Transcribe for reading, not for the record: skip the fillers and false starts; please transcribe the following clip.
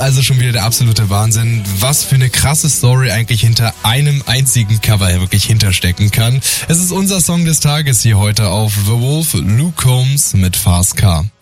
Also schon wieder der absolute Wahnsinn, was für eine krasse Story eigentlich hinter einem einzigen Cover wirklich hinterstecken kann. Es ist unser Song des Tages hier heute auf The Wolf, Luke Combs mit Fast Car.